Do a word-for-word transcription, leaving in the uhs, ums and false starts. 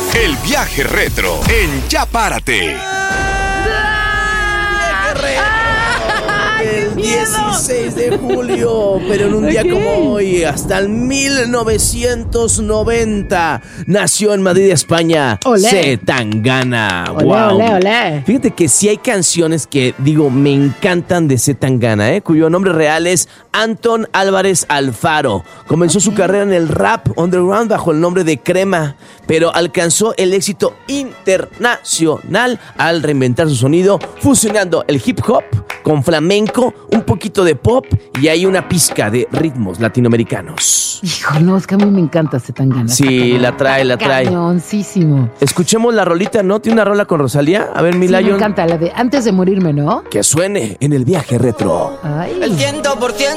El viaje retro en Ya Párate. El dieciséis de julio, pero en un día Ok. como hoy, hasta el mil novecientos noventa, nació en Madrid, España, Olé. Zetangana. Olé, Wow. olé, olé. Fíjate que sí hay canciones que, digo, me encantan de Zetangana, ¿eh? Cuyo nombre real es Antón Álvarez Alfaro. Comenzó su carrera en el rap underground bajo el nombre de Crema, pero alcanzó el éxito internacional al reinventar su sonido, fusionando el hip hop con flamenco, un poquito de pop y hay una pizca de ritmos latinoamericanos. Hijo, no, es que a mí me encanta Zetangana. Sí, la trae, la trae. Cañoncísimo. Escuchemos la rolita, ¿no? ¿Tiene una rola con Rosalía? A ver, mi Sí, me Lion. encanta la de Antes de morirme, ¿no? Que suene en el viaje retro. Ay. El ciento por ciento